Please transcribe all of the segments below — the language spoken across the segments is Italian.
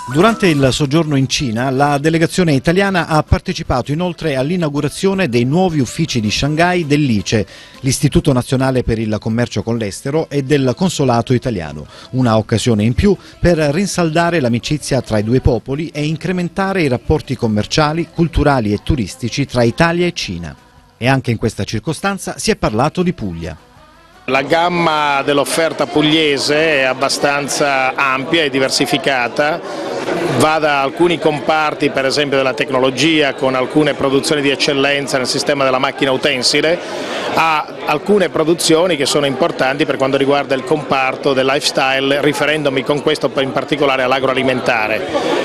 Durante il soggiorno in Cina, la delegazione italiana ha partecipato inoltre all'inaugurazione dei nuovi uffici di Shanghai dell'ICE, l'Istituto Nazionale per il Commercio con l'Estero, e del Consolato italiano. Una occasione in più per rinsaldare l'amicizia tra i due popoli e incrementare i rapporti commerciali, culturali e turistici tra Italia e Cina. E anche in questa circostanza si è parlato di Puglia. La gamma dell'offerta pugliese è abbastanza ampia e diversificata, va da alcuni comparti, per esempio della tecnologia, con alcune produzioni di eccellenza nel sistema della macchina utensile, a alcune produzioni che sono importanti per quanto riguarda il comparto del lifestyle, riferendomi con questo in particolare all'agroalimentare.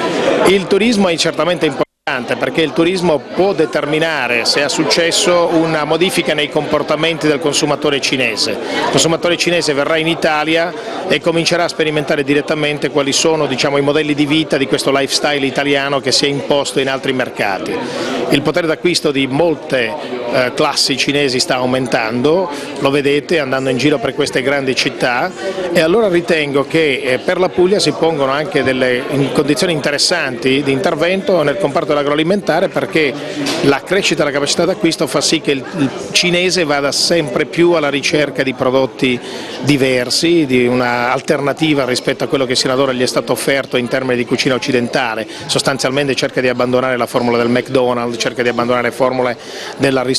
Il turismo è certamente importante, perché il turismo può determinare, se ha successo, una modifica nei comportamenti del consumatore cinese. Il consumatore cinese verrà in Italia e comincerà a sperimentare direttamente quali sono, i modelli di vita di questo lifestyle italiano che si è imposto in altri mercati. Il potere d'acquisto di molte classi cinesi sta aumentando, lo vedete andando in giro per queste grandi città, e allora ritengo che per la Puglia si pongono anche delle condizioni interessanti di intervento nel comparto dell'agroalimentare, perché la crescita della capacità d'acquisto fa sì che il cinese vada sempre più alla ricerca di prodotti diversi, di un'alternativa rispetto a quello che sino ad ora gli è stato offerto in termini di cucina occidentale. Sostanzialmente cerca di abbandonare la formula del McDonald's, cerca di abbandonare formule della ristorazione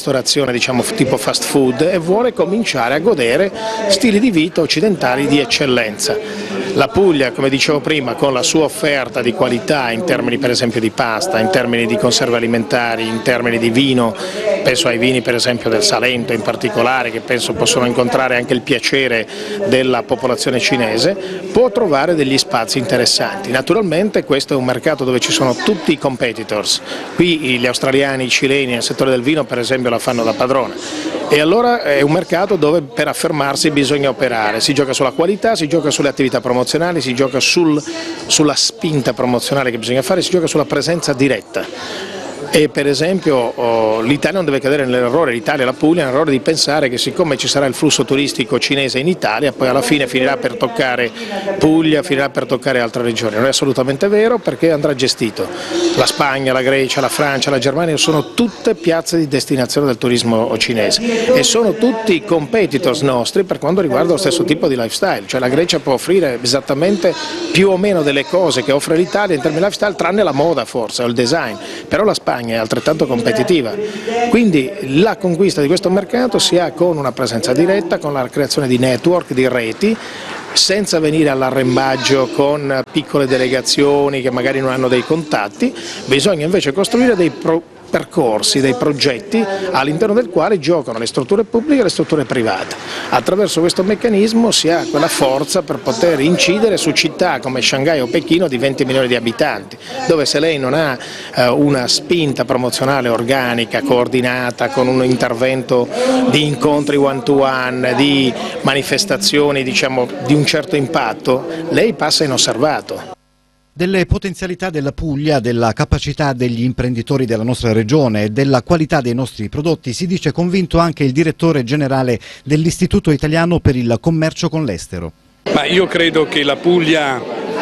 tipo fast food, e vuole cominciare a godere stili di vita occidentali di eccellenza. La Puglia, come dicevo prima, con la sua offerta di qualità in termini per esempio di pasta, in termini di conserve alimentari, in termini di vino, penso ai vini per esempio del Salento in particolare, che penso possono incontrare anche il piacere della popolazione cinese, può trovare degli spazi interessanti. Naturalmente questo è un mercato dove ci sono tutti i competitors, qui gli australiani, i cileni nel settore del vino per esempio la fanno da padrone, e allora è un mercato dove per affermarsi bisogna operare, si gioca sulla qualità, si gioca sulle attività promozionali, si gioca sulla spinta promozionale che bisogna fare, si gioca sulla presenza diretta. E per esempio l'Italia non deve cadere nell'errore, l'Italia e la Puglia, nell'errore di pensare che siccome ci sarà il flusso turistico cinese in Italia, poi alla fine finirà per toccare Puglia, finirà per toccare altre regioni. Non è assolutamente vero, perché andrà gestito. La Spagna, la Grecia, la Francia, la Germania sono tutte piazze di destinazione del turismo cinese e sono tutti competitors nostri per quanto riguarda lo stesso tipo di lifestyle, cioè la Grecia può offrire esattamente più o meno delle cose che offre l'Italia in termini di lifestyle, tranne la moda forse o il design, però la Spagna è altrettanto competitiva, quindi la conquista di questo mercato si ha con una presenza diretta, con la creazione di network, di reti, senza venire all'arrembaggio con piccole delegazioni che magari non hanno dei contatti. Bisogna invece costruire dei percorsi, dei progetti all'interno del quale giocano le strutture pubbliche e le strutture private. Attraverso questo meccanismo si ha quella forza per poter incidere su città come Shanghai o Pechino di 20 milioni di abitanti, dove se lei non ha una spinta promozionale organica, coordinata, con un intervento di incontri one to one, di manifestazioni di un certo impatto, lei passa inosservato. Delle potenzialità della Puglia, della capacità degli imprenditori della nostra regione e della qualità dei nostri prodotti si dice convinto anche il direttore generale dell'Istituto Italiano per il Commercio con l'Estero. Ma io credo che la Puglia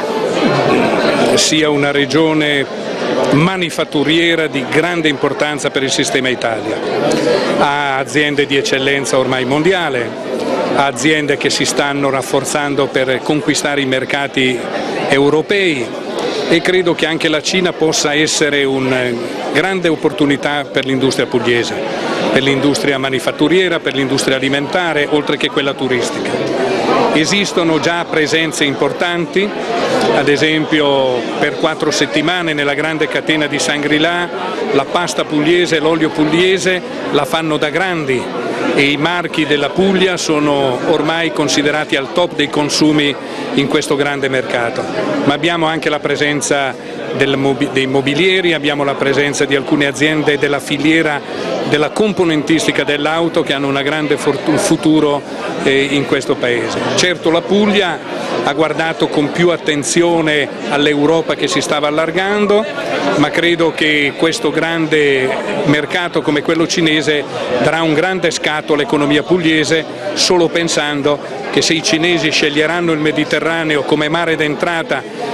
sia una regione manifatturiera di grande importanza per il sistema Italia. Ha aziende di eccellenza ormai mondiale, ha aziende che si stanno rafforzando per conquistare i mercati europei, e credo che anche la Cina possa essere una grande opportunità per l'industria pugliese, per l'industria manifatturiera, per l'industria alimentare, oltre che quella turistica. Esistono già presenze importanti, ad esempio per 4 settimane nella grande catena di Shangri-La la pasta pugliese e l'olio pugliese la fanno da grandi, e i marchi della Puglia sono ormai considerati al top dei consumi in questo grande mercato. Ma abbiamo anche la presenza dei mobilieri, abbiamo la presenza di alcune aziende della filiera della componentistica dell'auto che hanno un grande futuro in questo paese. Certo, la Puglia ha guardato con più attenzione all'Europa che si stava allargando, ma credo che questo grande mercato come quello cinese darà un grande scatto all'economia pugliese, solo pensando che se i cinesi sceglieranno il Mediterraneo come mare d'entrata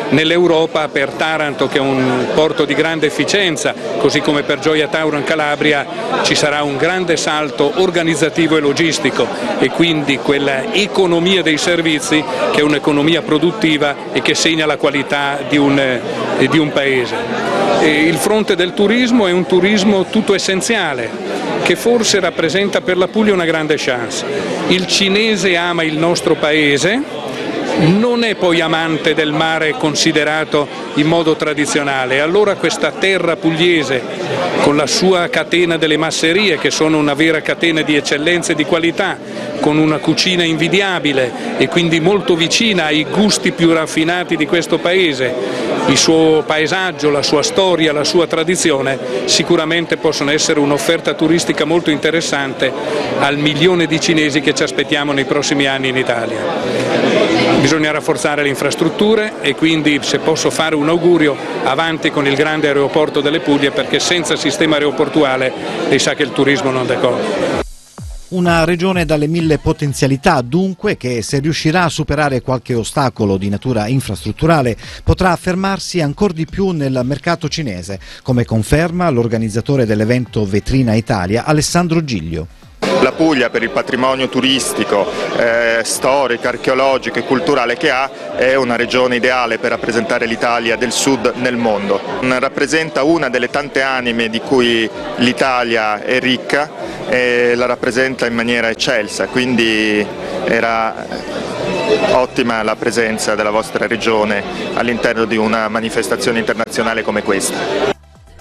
nell'Europa, per Taranto, che è un porto di grande efficienza, così come per Gioia Tauro in Calabria, ci sarà un grande salto organizzativo e logistico, e quindi quella economia dei servizi che è un'economia produttiva e che segna la qualità di un paese. Il fronte del turismo è un turismo tutto essenziale, che forse rappresenta per la Puglia una grande chance. Il cinese ama il nostro paese, non è poi amante del mare considerato in modo tradizionale, allora questa terra pugliese, con la sua catena delle masserie, che sono una vera catena di eccellenza e di qualità, con una cucina invidiabile e quindi molto vicina ai gusti più raffinati di questo paese, il suo paesaggio, la sua storia, la sua tradizione, sicuramente possono essere un'offerta turistica molto interessante al milione di cinesi che ci aspettiamo nei prossimi anni in Italia. Bisogna rafforzare le infrastrutture e quindi, se posso fare un augurio, avanti con il grande aeroporto delle Puglie, perché senza sistema aeroportuale lei sa che il turismo non decolla. Una regione dalle 1000 potenzialità, dunque, che se riuscirà a superare qualche ostacolo di natura infrastrutturale potrà affermarsi ancora di più nel mercato cinese, come conferma l'organizzatore dell'evento Vetrina Italia, Alessandro Giglio. La Puglia, per il patrimonio turistico, storico, archeologico e culturale che ha, è una regione ideale per rappresentare l'Italia del Sud nel mondo. Rappresenta una delle tante anime di cui l'Italia è ricca e la rappresenta in maniera eccelsa, quindi era ottima la presenza della vostra regione all'interno di una manifestazione internazionale come questa.